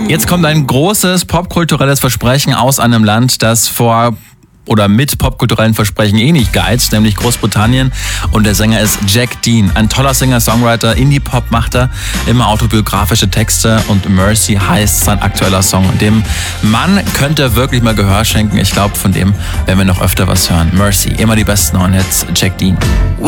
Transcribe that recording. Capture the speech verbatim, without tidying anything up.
Jetzt kommt ein großes popkulturelles Versprechen aus einem Land, das vor oder mit popkulturellen Versprechen eh nicht geizt, nämlich Großbritannien. Und der Sänger ist Jack Dean. Ein toller Singer-Songwriter, Indie-Pop macht er, immer autobiografische Texte und Mercy heißt sein aktueller Song. Und dem Mann könnt ihr wirklich mal Gehör schenken. Ich glaube, von dem werden wir noch öfter was hören. Mercy, immer die besten neuen Hits, Jack Dean.